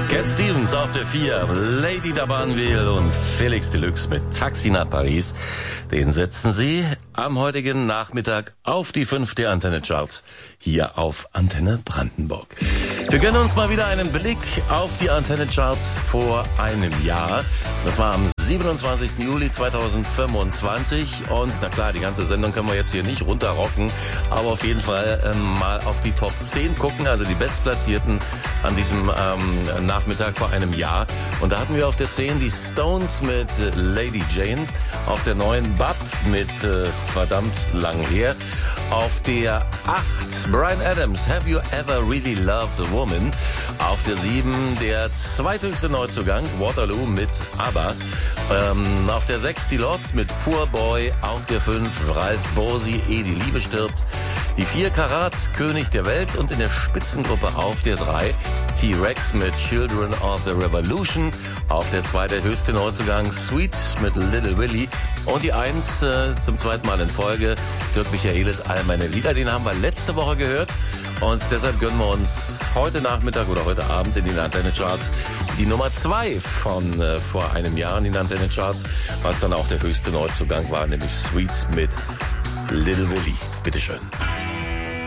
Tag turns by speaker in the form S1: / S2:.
S1: Cat Stevens auf der 4, Lady Dabanville und Felix Deluxe mit Taxi nach Paris. Den setzen Sie am heutigen Nachmittag auf die 5 der Antenne Charts hier auf Antenne Brandenburg. Wir gönnen uns mal wieder einen Blick auf die Antenne Charts vor einem Jahr. Das war am 27. Juli 2025 und na klar, die ganze Sendung können wir jetzt hier nicht runterrocken, aber auf jeden Fall mal auf die Top 10 gucken, also die Bestplatzierten an diesem Nachmittag vor einem Jahr. Und da hatten wir auf der 10 die Stones mit Lady Jane, auf der 9 Bab mit verdammt lang her, auf der 8 Bryan Adams, Have You Ever Really Loved a Woman, auf der 7 der zweithöchste Neuzugang, Waterloo mit ABBA, auf der 6 die Lords mit Poor Boy, auf der 5 Ralf Bosi, Ehe die Liebe stirbt, die 4 Karat, König der Welt und in der Spitzengruppe auf der 3 T-Rex mit Children of the Revolution, auf der 2 der höchste Neuzugang Sweet mit Little Willie und die 1 zum zweiten Mal in Folge Dirk Michaelis All meine Lieder, den haben wir letzte Woche gehört und deshalb gönnen wir uns heute Nachmittag oder heute Abend in den Antenne Charts die Nummer 2 von vor einem Jahr in den Antenne Charts, was dann auch der höchste Neuzugang war, nämlich Sweet mit Little Willie. Bitteschön.